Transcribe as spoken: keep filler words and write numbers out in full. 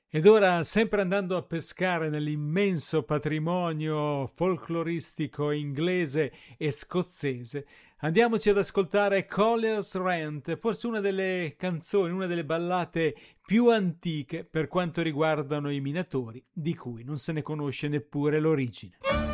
Ed ora, sempre andando a pescare nell'immenso patrimonio folcloristico inglese e scozzese, andiamoci ad ascoltare Collier's Rant, forse una delle canzoni, una delle ballate più antiche per quanto riguardano i minatori, di cui non se ne conosce neppure l'origine.